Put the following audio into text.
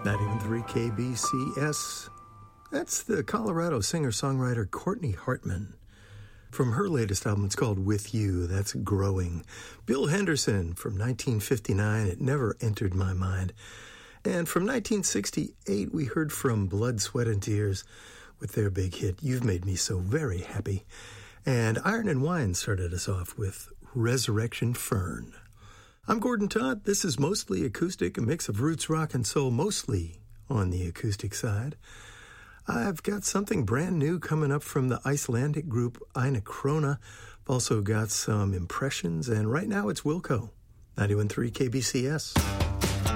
91.3 KBCS. That's the Colorado singer-songwriter Courtney Hartman. From her latest album, it's called With You. That's Growing. Bill Henderson from 1959, It Never Entered My Mind. And from 1968, we heard from Blood, Sweat, and Tears with their big hit, You've Made Me So Very Happy. And Iron and Wine started us off with Resurrection Fern. I'm Gordon Todd. This is Mostly Acoustic, a mix of roots, rock, and soul, mostly on the acoustic side. I've got something brand new coming up from the Icelandic group Ina Krona. I've also got some impressions, and right now it's Wilco, 91.3 KBCS.